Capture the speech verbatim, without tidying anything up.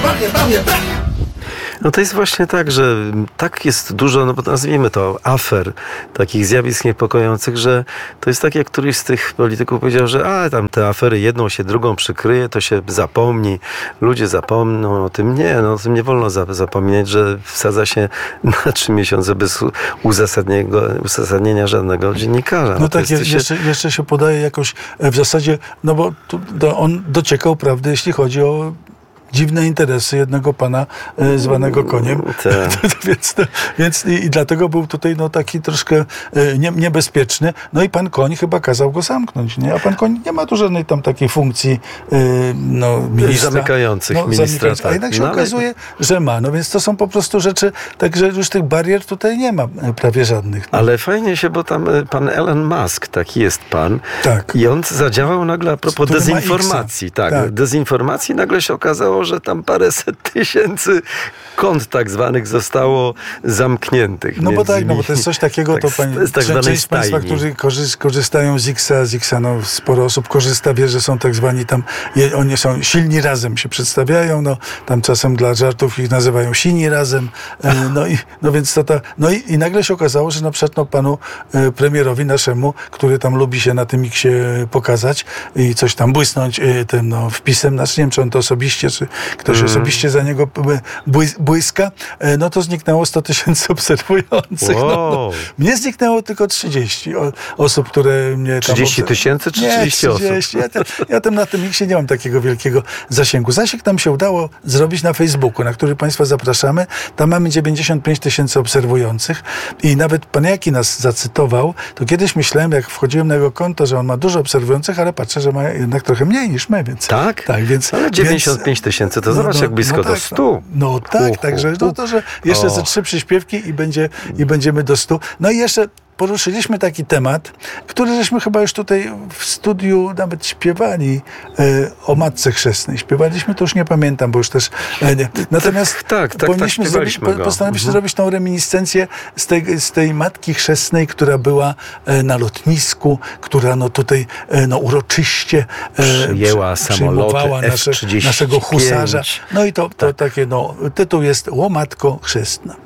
banie, banie, banie. No to jest właśnie tak, że tak jest dużo, no bo nazwijmy to afer, takich zjawisk niepokojących, że to jest tak, jak któryś z tych polityków powiedział, że a tam te afery jedną się drugą przykryje, to się zapomni, ludzie zapomną o tym. Nie, no o tym nie wolno zapominać, że wsadza się na trzy miesiące bez uzasadnienia żadnego dziennikarza. No, no tak, jest, jeszcze, się... jeszcze się podaje jakoś w zasadzie, no bo tu, to on dociekał prawdy, jeśli chodzi o dziwne interesy jednego pana e, zwanego koniem. więc to, więc i, i dlatego był tutaj no, taki troszkę e, nie, niebezpieczny. No i pan koń chyba kazał go zamknąć, nie? A pan koń nie ma tu żadnej tam takiej funkcji e, no, ministra. Zamykających no, ministra. Tak. A jednak się no, okazuje, ale... że ma. No więc to są po prostu rzeczy, także już tych barier tutaj nie ma prawie żadnych. No. Ale fajnie się, bo tam pan Elon Musk, taki jest pan. Tak. I on zadziałał nagle a propos Który dezinformacji. Tak, tak. Dezinformacji nagle się okazało, że tam paręset tysięcy kont tak zwanych zostało zamkniętych. No bo tak, nimi. no bo to jest coś takiego, tak, to pani, z tak część z państwa, którzy korzystają z X-a, z X-a, no sporo osób korzysta, wie, że są tak zwani tam, je, oni są silni razem, się przedstawiają, no tam czasem dla żartów ich nazywają silni razem, e, no i no więc to ta, no i, i nagle się okazało, że na przykład no, panu e, premierowi naszemu, który tam lubi się na tym X-ie pokazać i coś tam błysnąć e, tym no, wpisem, znaczy nie wiem, czy on to osobiście, czy ktoś mm. osobiście za niego błys, błyska, e, no to zniknęło sto tysięcy obserwujących. Wow. No, no. Mnie zniknęło tylko trzydzieści o, osób, które mnie tam... trzydzieści tysięcy czy nie, trzydzieści osób? Ja, te, ja tam na tym X-ie nie mam takiego wielkiego zasięgu. Zasięg nam się udało zrobić na Facebooku, na który państwa zapraszamy. Tam mamy dziewięćdziesiąt pięć tysięcy obserwujących i nawet pan Jaki nas zacytował, to kiedyś myślałem, jak wchodziłem na jego konto, że on ma dużo obserwujących, ale patrzę, że ma jednak trochę mniej niż my, więc... Tak? Tak, więc... Ale dziewięćdziesiąt pięć tysięcy, to no, zobacz, no, jak blisko no do tak, stu. No, no tak, uh, także uh, no to, że jeszcze o. ze trzy przyśpiewki i, będzie, i będziemy do stu. No i jeszcze poruszyliśmy taki temat, który żeśmy chyba już tutaj w studiu nawet śpiewali e, o Matce Chrzestnej. Śpiewaliśmy, to już nie pamiętam, bo już też... E, nie. Natomiast tak, tak, tak, powinniśmy tak zrobić, po, postanowiliśmy mhm. zrobić tą reminiscencję z tej, z tej Matki Chrzestnej, która była e, na lotnisku, która no tutaj e, no uroczyście e, przyjęła przyjmowała nasze, naszego husarza. No i to, to tak. takie, no, tytuł jest Łomatko Chrzestna.